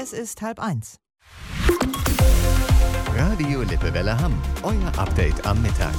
Es ist 12:30. Radio Lippewelle Hamm, euer Update am Mittag.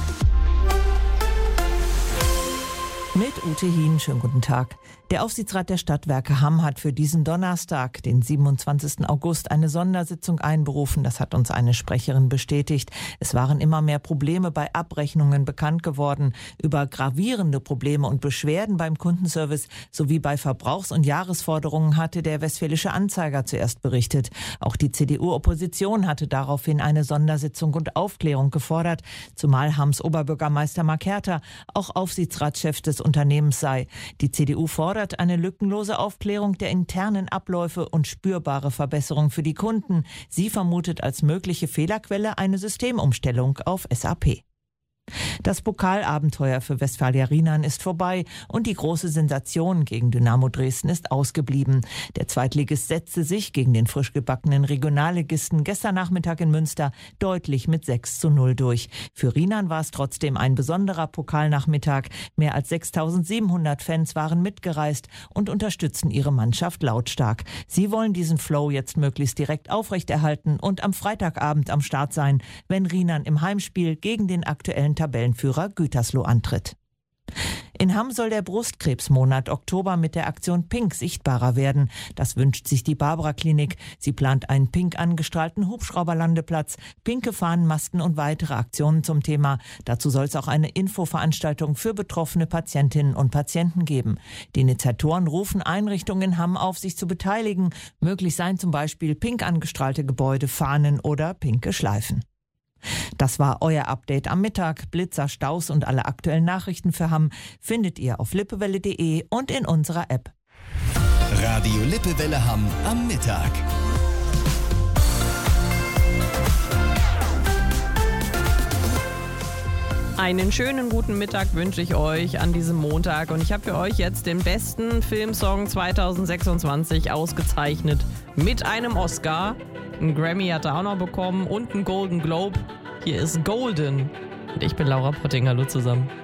Mit Ute Hien, schönen guten Tag. Der Aufsichtsrat der Stadtwerke Hamm hat für diesen Donnerstag, den 27. August, eine Sondersitzung einberufen. Das hat uns eine Sprecherin bestätigt. Es waren immer mehr Probleme bei Abrechnungen bekannt geworden. Über gravierende Probleme und Beschwerden beim Kundenservice sowie bei Verbrauchs- und Jahresforderungen hatte der Westfälische Anzeiger zuerst berichtet. Auch die CDU-Opposition hatte daraufhin eine Sondersitzung und Aufklärung gefordert, zumal Hamms Oberbürgermeister Mark Herter auch Aufsichtsratschef des Unternehmens sei. Die CDU fordert eine lückenlose Aufklärung der internen Abläufe und spürbare Verbesserung für die Kunden. Sie vermutet als mögliche Fehlerquelle eine Systemumstellung auf SAP. Das Pokalabenteuer für Westfalia Rienan ist vorbei und die große Sensation gegen Dynamo Dresden ist ausgeblieben. Der Zweitligist setzte sich gegen den frisch gebackenen Regionalligisten gestern Nachmittag in Münster deutlich mit 6:0 durch. Für Rienan war es trotzdem ein besonderer Pokalnachmittag. Mehr als 6.700 Fans waren mitgereist und unterstützen ihre Mannschaft lautstark. Sie wollen diesen Flow jetzt möglichst direkt aufrechterhalten und am Freitagabend am Start sein, wenn Rienan im Heimspiel gegen den aktuellen Tabellenführer Gütersloh antritt. In Hamm soll der Brustkrebsmonat Oktober mit der Aktion Pink sichtbarer werden. Das wünscht sich die Barbara-Klinik. Sie plant einen pink angestrahlten Hubschrauberlandeplatz, pinke Fahnenmasten und weitere Aktionen zum Thema. Dazu soll es auch eine Infoveranstaltung für betroffene Patientinnen und Patienten geben. Die Initiatoren rufen Einrichtungen in Hamm auf, sich zu beteiligen. Möglich seien zum Beispiel pink angestrahlte Gebäude, Fahnen oder pinke Schleifen. Das war euer Update am Mittag. Blitzer, Staus und alle aktuellen Nachrichten für Hamm findet ihr auf lippewelle.de und in unserer App. Radio Lippewelle Hamm am Mittag. Einen schönen guten Mittag wünsche ich euch an diesem Montag und ich habe für euch jetzt den besten Filmsong 2026 ausgezeichnet mit einem Oscar. Einen Grammy hat er auch noch bekommen und einen Golden Globe. Hier ist Golden und ich bin Laura Potting. Hallo zusammen.